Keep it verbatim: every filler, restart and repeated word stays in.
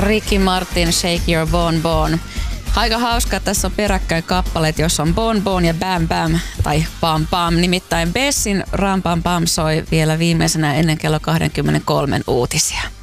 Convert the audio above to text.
Ricky Martin, Shake Your Bon Bon. Aika hauska, että tässä on peräkkäin kappaleet, jossa on Bon Bon ja Bam Bam tai Pam Pam. Nimittäin Bessin Ram Pam Pam soi vielä viimeisenä ennen kello kaksikymmentäkolme uutisia.